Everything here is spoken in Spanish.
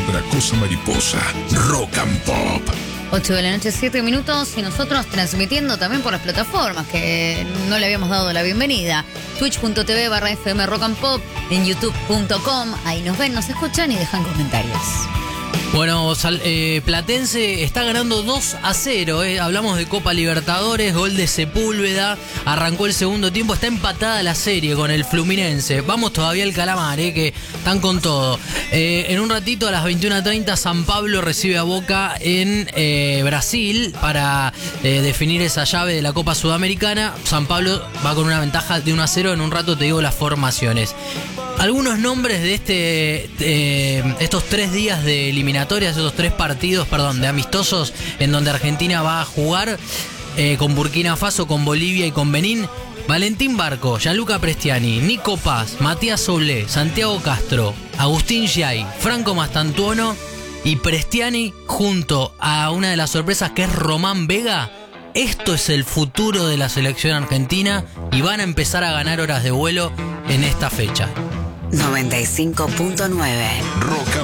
otra cosa mariposa. Rock and Pop. 8 de la noche, 7 minutos, y nosotros transmitiendo también por las plataformas que no le habíamos dado la bienvenida. Twitch.tv/FM Rock and Pop, en youtube.com, ahí nos ven, nos escuchan y dejan comentarios. Bueno, Platense está ganando 2-0. Hablamos de Copa Libertadores, gol de Sepúlveda. Arrancó el segundo tiempo, está empatada la serie con el Fluminense. Vamos todavía al Calamar, que están con todo. En un ratito, a las 21:30, San Pablo recibe a Boca en Brasil para definir esa llave de la Copa Sudamericana. San Pablo va con una ventaja de 1-0. En un rato te digo las formaciones. Algunos nombres de estos 3 días de eliminatorias, estos 3 partidos, de amistosos, en donde Argentina va a jugar con Burkina Faso, con Bolivia y con Benín. Valentín Barco, Gianluca Prestiani, Nico Paz, Matías Soulé, Santiago Castro, Agustín Giai, Franco Mastantuono y Prestiani junto a una de las sorpresas que es Román Vega. Esto es el futuro de la selección argentina y van a empezar a ganar horas de vuelo en esta fecha. 95.9 Rock and